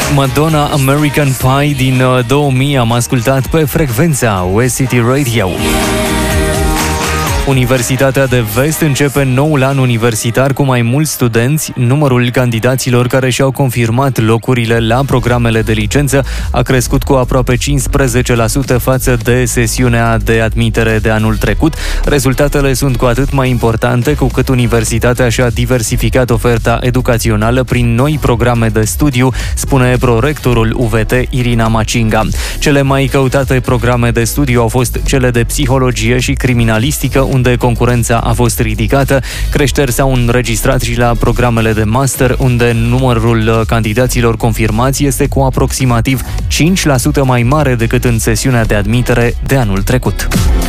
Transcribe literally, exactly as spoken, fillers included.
Madonna American Pie din două mii am ascultat pe frecvența West City Radio. Universitatea de Vest începe noul an universitar cu mai mulți studenți. Numărul candidaților care și-au confirmat locurile la programele de licență a crescut cu aproape cincisprezece la sută față de sesiunea de admitere de anul trecut. Rezultatele sunt cu atât mai importante cu cât universitatea și-a diversificat oferta educațională prin noi programe de studiu, spune prorectorul U V T Irina Macinga. Cele mai căutate programe de studiu au fost cele de psihologie și criminalistică, unde concurența a fost ridicată. Creșteri s-au înregistrat și la programele de master, unde numărul candidaților confirmați este cu aproximativ cinci la sută mai mare decât în sesiunea de admitere de anul trecut.